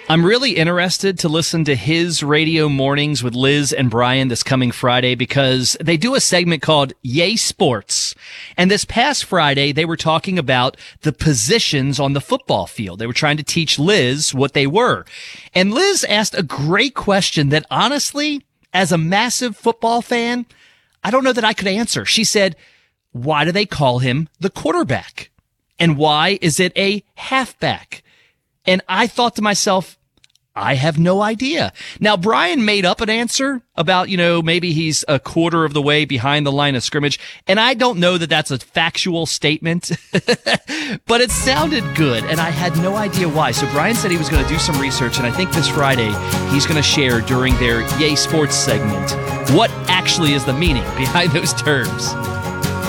I'm really interested to listen to his radio mornings with Liz and Brian this coming Friday because they do a segment called Yay Sports. And this past Friday, they were talking about the positions on the football field. They were trying to teach Liz what they were. And Liz asked a great question that honestly, as a massive football fan, I don't know that I could answer. She said, why do they call him the quarterback? And why is it a halfback? And I thought to myself, I have no idea. Now, Brian made up an answer about, maybe he's a quarter of the way behind the line of scrimmage. And I don't know that that's a factual statement, but it sounded good. And I had no idea why. So Brian said he was going to do some research. And I think this Friday he's going to share during their Yay Sports segment what actually is the meaning behind those terms.